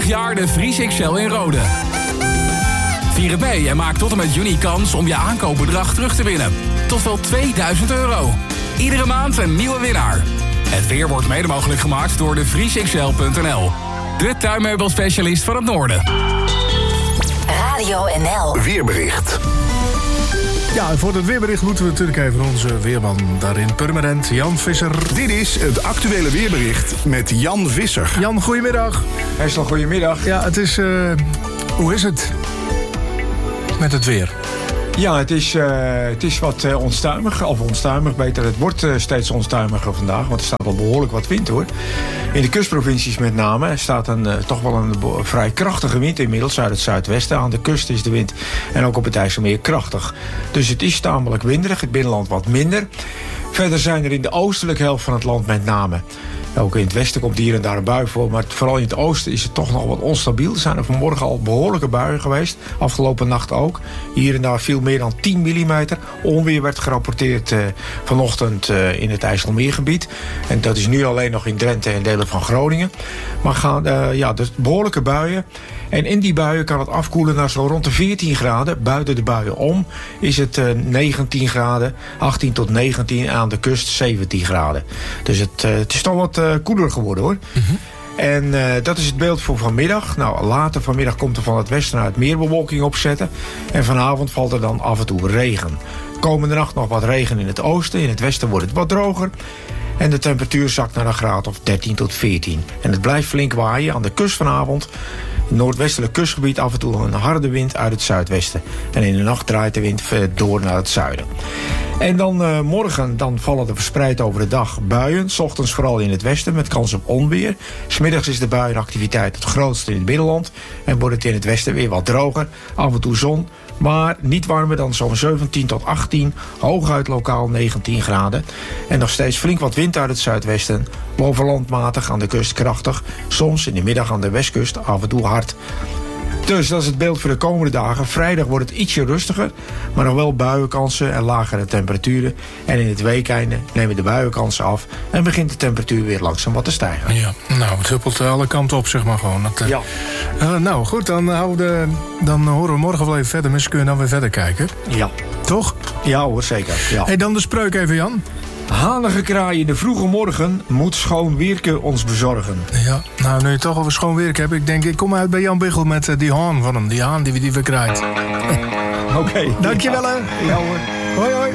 jaar de Vries XL in Rode. Vier het mee en maak tot en met juni kans om je aankoopbedrag terug te winnen. Tot wel €2000. Iedere maand een nieuwe winnaar. Het weer wordt mede mogelijk gemaakt door de vriesxl.nl. De tuinmeubelspecialist van het Noorden. Radio NL. Weerbericht. Ja, en voor het weerbericht moeten we natuurlijk even onze weerman daarin Purmerend, Jan Visser. Dit is het actuele weerbericht met Jan Visser. Jan, goedemiddag. Herstel, goedemiddag. Ja, het is... hoe is het met het weer? Ja, het is wat onstuimig. Of onstuimig, beter. Het wordt steeds onstuimiger vandaag. Want er staat al behoorlijk wat wind, hoor. In de kustprovincies met name. Er staat toch wel een vrij krachtige wind inmiddels uit het zuidwesten. Aan de kust is de wind en ook op het IJsselmeer krachtig. Dus het is tamelijk winderig. Het binnenland wat minder. Verder zijn er in de oostelijke helft van het land met name... Ook in het westen komt hier en daar een bui voor. Maar vooral in het oosten is het toch nog wat onstabiel. Er zijn er vanmorgen al behoorlijke buien geweest. Afgelopen nacht ook. Hier en daar viel meer dan 10 mm. Onweer werd gerapporteerd vanochtend in het IJsselmeergebied. En dat is nu alleen nog in Drenthe en delen van Groningen. Maar dus behoorlijke buien. En in die buien kan het afkoelen naar zo rond de 14 graden. Buiten de buien om is het 19 graden. 18 tot 19 aan de kust 17 graden. Dus het is toch wat koeler geworden, hoor. Mm-hmm. En dat is het beeld voor vanmiddag. Nou, later vanmiddag komt er van het westen uit meer bewolking opzetten. En vanavond valt er dan af en toe regen. Komende nacht nog wat regen in het oosten. In het westen wordt het wat droger. En de temperatuur zakt naar een graad of 13 tot 14. En het blijft flink waaien aan de kust vanavond. In het noordwestelijk kustgebied af en toe een harde wind uit het zuidwesten. En in de nacht draait de wind door naar het zuiden. En dan morgen vallen er verspreid over de dag buien. 's Ochtends vooral in het westen met kans op onweer. 's Middags is de buienactiviteit het grootste in het binnenland. En wordt het in het westen weer wat droger. Af en toe zon. Maar niet warmer dan zo'n 17 tot 18. Hooguit lokaal 19 graden. En nog steeds flink wat wind uit het zuidwesten. Boven landmatig aan de kust krachtig. Soms in de middag aan de westkust af en toe hard. Dus dat is het beeld voor de komende dagen. Vrijdag wordt het ietsje rustiger. Maar nog wel buienkansen en lagere temperaturen. En in het weekeinde nemen de buienkansen af. En begint de temperatuur weer langzaam wat te stijgen. Ja, nou, het huppelt alle kanten op, zeg maar gewoon. Ja. Nou, goed, dan horen we morgen wel even verder. Misschien kunnen we dan weer verder kijken. Ja. Toch? Ja hoor, zeker. Ja. Hey, dan de spreuk even, Jan. Hanige kraai in de vroege morgen moet schoon weerke ons bezorgen. Ja, nou, nu je toch over schoon werk hebt. Ik denk, ik kom uit bij Jan Biggel met die haan van hem. Die haan die we krijgen. Oké. Dankjewel, hè. Ja hoor. Hoi, hoi.